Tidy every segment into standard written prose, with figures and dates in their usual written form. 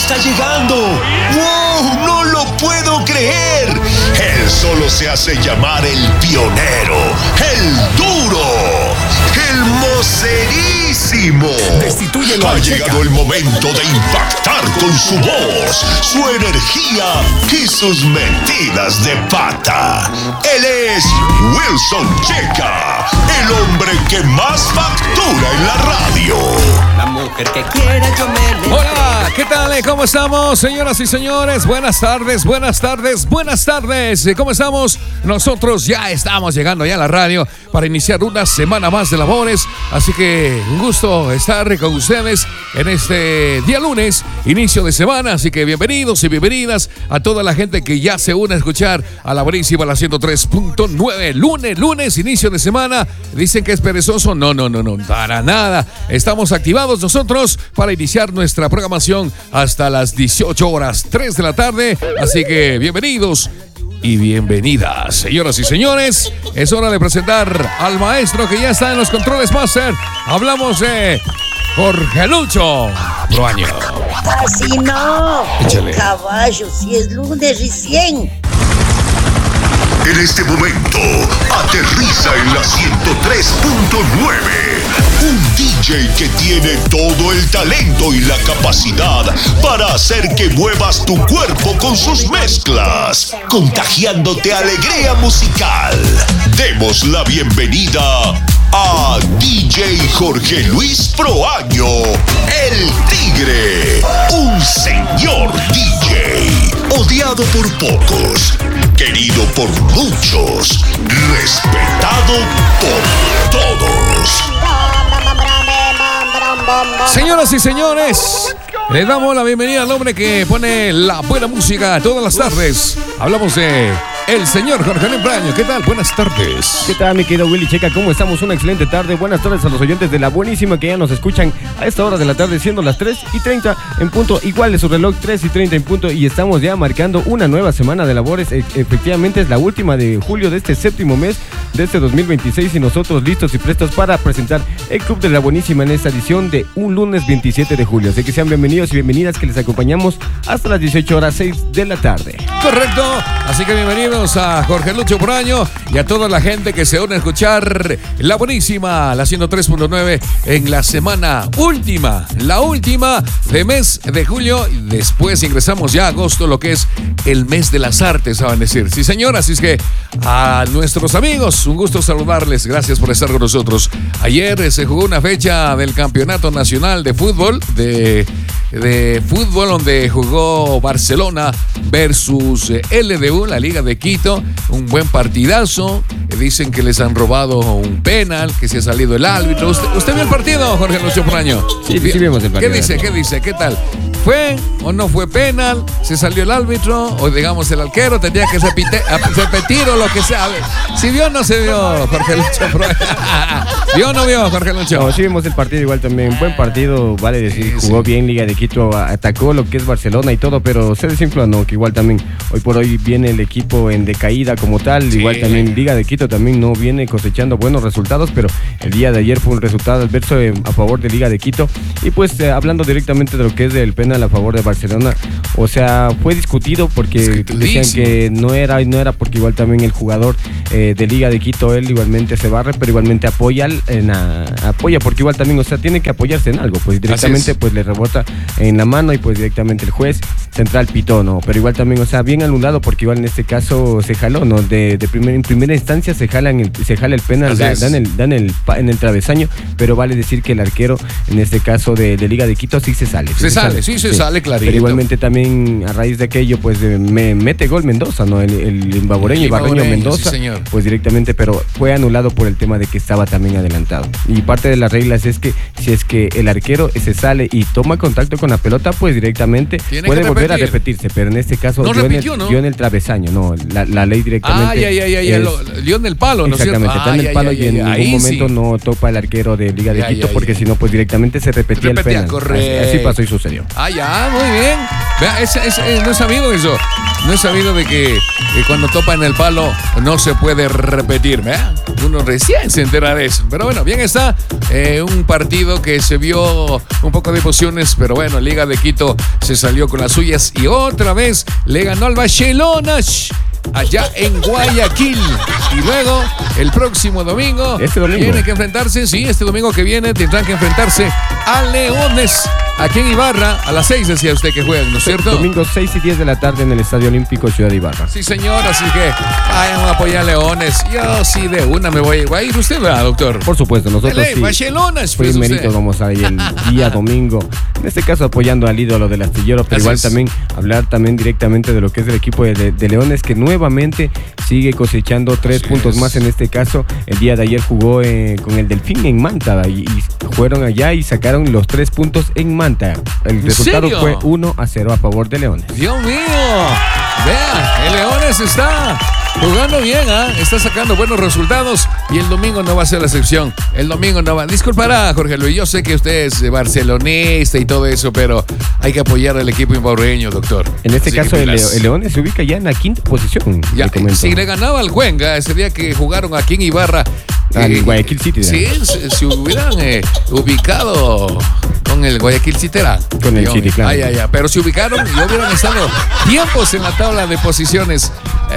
está llegando. ¡Wow! ¡No lo puedo creer! Él solo se hace llamar el pionero, el duro, el mocerísimo. Destituyelo. Ha llegado el momento de impactar con su voz, su energía y sus metidas de pata. Él es Wilson Checa, el hombre que más factura en la radio. La mujer que quiera yo me le... Hola, ¿qué tal? ¿Cómo estamos, señoras y señores? Buenas tardes, buenas tardes, buenas tardes. ¿Cómo estamos? Nosotros ya estamos llegando ya a la radio para iniciar una semana más de labores. Así que un gusto estar con ustedes en este día lunes, inicio de semana. Así que bienvenidos y bienvenidas a toda la gente que ya se une a escuchar a la buenísima, la 103.9. Lunes, inicio de semana. Dicen que es perezoso. No, para nada. Estamos activados nosotros para iniciar nuestra programación hasta las 18 horas, 3 de la tarde. Así que bienvenidos y bienvenidas, señoras y señores. Es hora de presentar al maestro que ya está en los controles master. Hablamos de Jorge Lucho Proaño. Así no, Échale. Caballo, si es lunes recién. En este momento, aterriza en la 103.9. Un DJ que tiene todo el talento y la capacidad para hacer que muevas tu cuerpo con sus mezclas, contagiándote alegría musical. Demos la bienvenida a DJ Jorge Luis Proaño, el Tigre. Un señor DJ, odiado por pocos, querido por muchos, respetado por todos. Señoras y señores, le damos la bienvenida al hombre que pone la buena música todas las tardes. Hablamos de el señor Jorge Luis Proaño. ¿Qué tal? Buenas tardes. ¿Qué tal, mi querido Willy Checa? ¿Cómo estamos? Una excelente tarde. Buenas tardes a los oyentes de la buenísima que ya nos escuchan a esta hora de la tarde, siendo las 3:30 en punto, igual de su reloj, 3:30 en punto, y estamos ya marcando una nueva semana de labores. Efectivamente es la última de julio de este séptimo mes de este 2026 y nosotros listos y prestos para presentar el Club de la Buenísima en esta edición de un lunes 27 de julio. Así que sean bienvenidos y bienvenidas, que les acompañamos hasta las 18 horas 6 de la tarde. Correcto. Así que bienvenidos a Jorge Lucho Proaño y a toda la gente que se une a escuchar la buenísima, la 103.9 en la semana última, la última de mes de julio. Y después ingresamos ya a agosto, lo que es el mes de las artes, saben decir. Sí, señora, así es que a nuestros amigos, un gusto saludarles. Gracias por estar con nosotros. Ayer se jugó una fecha del Campeonato Nacional de Fútbol, de fútbol, donde jugó Barcelona versus LDU, la Liga de Quito. Un buen partidazo. Dicen que les han robado un penal, que se ha salido el árbitro. ¿Usted vio el partido, Jorge Lucho Proaño? Sí, vimos el partido. ¿Qué dice? ¿Qué tal? ¿Fue o no fue penal? ¿Se salió el árbitro? O digamos el arquero tenía que repetir o lo que sea. Si vio o no se vio, Jorge Lucho Proaño. ¿Vio o no vio, Jorge Lucho? No, sí vimos el partido igual también. Buen partido, vale decir. Jugó bien Liga de Quito, atacó lo que es Barcelona y todo, pero se desinfló, ¿no? Que igual también hoy por hoy viene el equipo en decaída como tal. Sí. Igual también Liga de Quito también no viene cosechando buenos resultados, pero el día de ayer fue un resultado adverso a favor de Liga de Quito. Y pues hablando directamente de lo que es del penal a favor de Barcelona, o sea, fue discutido porque decían que no era porque igual también el jugador de Liga de Quito, él igualmente se barre, pero igualmente apoya porque igual también, o sea, tiene que apoyarse en algo, pues directamente pues le rebota en la mano y pues directamente el juez central pitó, ¿no? Pero igual también, o sea, bien anulado porque igual en este caso se jaló, ¿no? En primera instancia se jala el penal, dan en el travesaño, pero vale decir que el arquero en este caso de Liga de Quito sí se sale. Se sale, clarito. Pero igualmente también a raíz de aquello pues me mete gol Mendoza, ¿no? El Imbabureño, Ibarreño Mendoza, sí, pues directamente, pero fue anulado por el tema de que estaba también adelantado. Y parte de las reglas es que si es que el arquero se sale y toma contacto con la pelota, pues directamente puede volver a repetirse, pero en este caso dio en el travesaño, no, la ley directamente. Dio en el palo, ¿no? Exactamente, está en el palo y en ningún momento no topa el arquero de Liga de Quito, porque si no, pues directamente se repetía el penal. Correcto. Así pasó y sucedió. ya, muy bien. Vea, no es sabido eso. No es sabido de que cuando topa en el palo no se puede repetir, ¿vea? Uno recién se entera de eso. Pero bueno, bien está. Un partido que se vio un poco de emociones, pero bueno, Liga de Quito se salió con las suyas y otra vez le ganó al Barcelona allá en Guayaquil. Y luego, el próximo domingo, tiene que enfrentarse, este domingo que viene tendrán que enfrentarse a Leones. Aquí en Ibarra, a las 6 decía usted que juegan, ¿no es cierto? Domingo 6 y 10 de la tarde en el Estadio Olímpico Ciudad de Ibarra. Sí, señor, así que vayan a apoyar a Leones. Yo sí de una me voy a ir. ¿Usted va, doctor? Por supuesto, nosotros sí. Barcelona, pues primerito vamos a ir el día domingo. En este caso apoyando al ídolo del astillero, pero igual también hablar también directamente de lo que es el equipo de Leones, que nuevamente sigue cosechando 3 puntos más. En este caso, el día de ayer jugó con el Delfín en Manta y fueron allá y sacaron los 3 puntos en Manta. El resultado fue 1-0 a favor de Leones. Dios mío, vea, el Leones está jugando bien, está sacando buenos resultados y el domingo no va a ser la excepción. El domingo no va. Disculpará, Jorge Luis, yo sé que usted es barcelonista y todo eso, pero hay que apoyar al equipo ibarreño, doctor. En este caso, el Leones se ubica ya en la 5ª posición. Ya, si le ganaba al Cuenca ese día que jugaron aquí en Ibarra, al Guayaquil City. Sí, si hubieran ubicado con el Guayaquil City, con el City, claro. Pero si ubicaron y hubieran estado tiempos en la tabla de posiciones,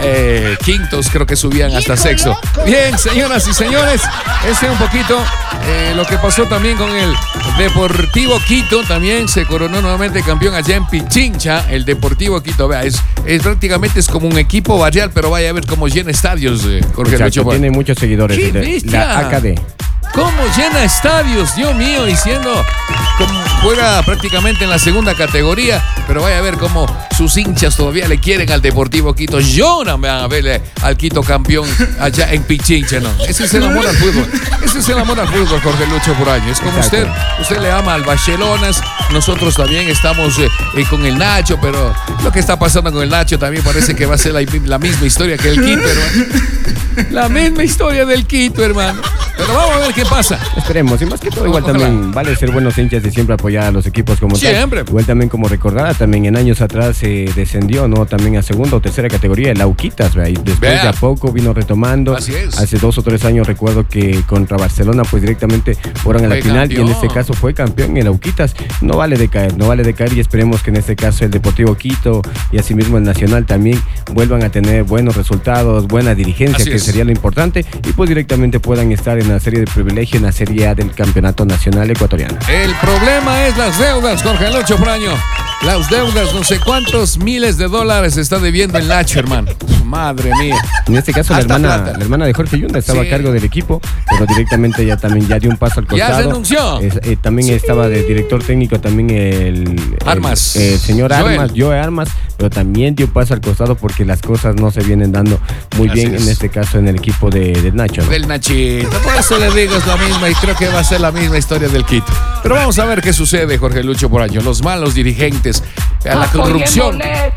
quintos, creo que subían hasta sexto. Bien, señoras y señores, un poquito lo que pasó también con el Deportivo Quito. También se coronó nuevamente campeón allá en Pichincha. El Deportivo Quito, vea, es prácticamente es como un equipo barrial, pero vaya a ver cómo llena estadios, Jorge Lucho. Tiene muchos seguidores. La AKD. ¿Cómo llena estadios? Dios mío, y siendo como juega prácticamente en la segunda categoría, pero vaya a ver cómo sus hinchas todavía le quieren al Deportivo Quito. Lloran, van a verle al Quito campeón allá en Pichincha, ¿no? Ese es el amor al fútbol. Ese es el amor al fútbol, Jorge Lucho Buraño. Es como usted le ama al Barcelona. Nosotros también estamos con el Nacho, pero lo que está pasando con el Nacho también parece que va a ser la misma historia que el Quito, hermano. La misma historia del Quito, hermano. Pero vamos a ver qué pasa. Esperemos, y más que todo, igual también vale ser buenos hinchas y siempre apoyar a los equipos como siempre. Tal. Igual también como recordar, también en años atrás se descendió, ¿no? También a segunda o tercera categoría, el Auquitas, ¿verdad? Y después de a poco vino retomando. Así es. Hace 2 o 3 años recuerdo que contra Barcelona, pues directamente fueron a la final campeón. Y en este caso fue campeón el Auquitas. No vale decaer y esperemos que en este caso el Deportivo Quito y asimismo el Nacional también vuelvan a tener buenos resultados, buena dirigencia, que sería lo importante, y pues directamente puedan estar en la serie de privilegio, en la serie A del Campeonato Nacional Ecuatoriano. El problema es las deudas, Jorge Lucho Buraño. Las deudas, no sé cuántos miles de dólares está debiendo el Nacho, hermano. Madre mía. En este caso la hermana de Jorge Yunda estaba a cargo del equipo, pero directamente ya dio un paso al costado. Ya renunció. También estaba de director técnico también el señor Joe Armas, pero también dio paso al costado porque las cosas no se vienen dando muy bien en este caso en el equipo de Nacho, ¿no? Del Nachito. Por eso le digo, es la misma y creo que va a ser la misma historia del Quito. Pero vamos a ver qué sucede, Jorge Lucho Buraño. Los malos dirigentes, la corrupción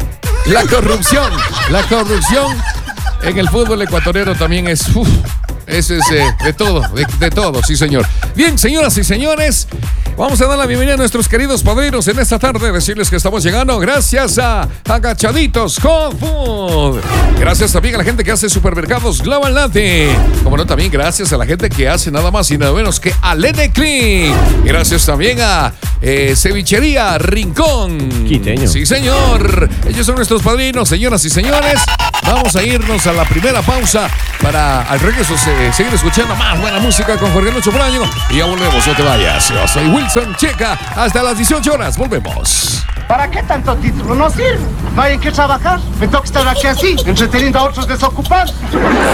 en el fútbol ecuatoriano también es de todo, sí señor. Bien, señoras y señores, vamos a dar la bienvenida a nuestros queridos padrinos en esta tarde, decirles que estamos llegando gracias a Agachaditos Hot Food. Gracias también a la gente que hace Supermercados Global Latin. Como no, también gracias a la gente que hace nada más y nada menos que Alene Clean. Gracias también a Cevichería Rincón. Quiteño. Sí, señor. Ellos son nuestros padrinos, señoras y señores. Vamos a irnos a la primera pausa para al regreso seguir escuchando más buena música con Jorge Lucho Buraño. Y ya volvemos, no te vayas. Yo soy Wilson Checa. Hasta las 18 horas. Volvemos. ¿Para qué tanto título? No sirve. No hay en qué trabajar. Me toca estar aquí así, entreteniendo a otros desocupados.